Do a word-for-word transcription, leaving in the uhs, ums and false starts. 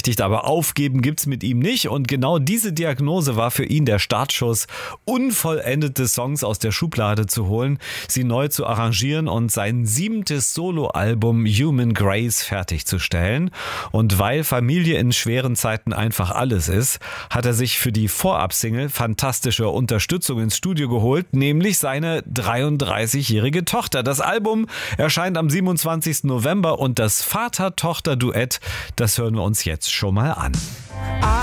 gleichberechtigt, aber aufgeben gibt's mit ihm nicht. Und genau diese Diagnose war für ihn der Startschuss, unvollendete Songs aus der Schublade zu holen, sie neu zu arrangieren und sein siebtes Soloalbum Human Grace fertigzustellen. Und weil Familie in schweren Zeiten einfach alles ist, hat er sich für die Vorabsingle fantastische Unterstützung ins Studio geholt, nämlich seine dreiunddreißigjährige Tochter. Das Album erscheint am siebenundzwanzigsten November und das Vater-Tochter-Duett, das hören wir uns jetzt schon mal an.